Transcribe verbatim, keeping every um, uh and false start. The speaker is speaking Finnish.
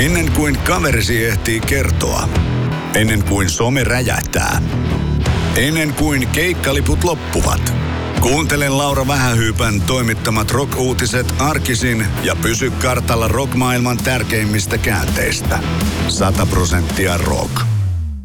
Ennen kuin kaverisi ehtii kertoa. Ennen kuin some räjähtää. Ennen kuin keikkaliput loppuvat. Kuuntele Laura Vähähyypän toimittamat rock-uutiset arkisin ja pysy kartalla rock-maailman tärkeimmistä käänteistä. Sata prosenttia rock.